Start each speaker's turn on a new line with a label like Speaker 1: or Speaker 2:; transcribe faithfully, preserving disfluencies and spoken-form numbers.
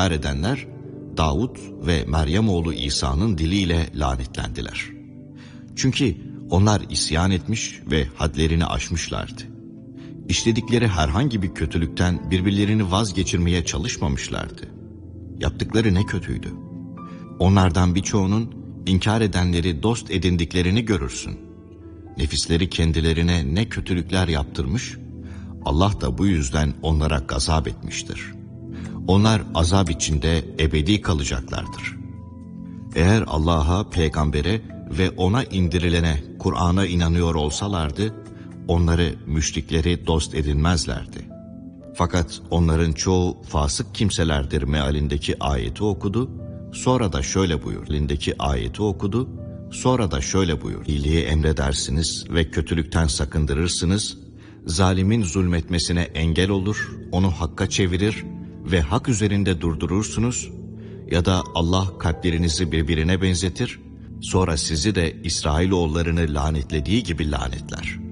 Speaker 1: inkar edenler, Davud ve Meryem oğlu İsa'nın diliyle lanetlendiler. Çünkü onlar isyan etmiş ve hadlerini aşmışlardı. İşledikleri herhangi bir kötülükten birbirlerini vazgeçirmeye çalışmamışlardı. Yaptıkları ne kötüydü. Onlardan birçoğunun inkar edenleri dost edindiklerini görürsün. Nefisleri kendilerine ne kötülükler yaptırmış, Allah da bu yüzden onlara gazap etmiştir. Onlar azap içinde ebedi kalacaklardır. Eğer Allah'a, peygambere ve ona indirilene, Kur'an'a inanıyor olsalardı, onları, müşrikleri dost edinmezlerdi. Fakat onların çoğu fasık kimselerdir mealindeki ayeti okudu, sonra da şöyle buyur. Mealindeki ayeti okudu, sonra da şöyle buyur. İyiliği emredersiniz ve kötülükten sakındırırsınız, zalimin zulmetmesine engel olur, onu hakka çevirir ve hak üzerinde durdurursunuz, ya da Allah kalplerinizi birbirine benzetir, sonra sizi de İsrailoğullarını lanetlediği gibi lanetler.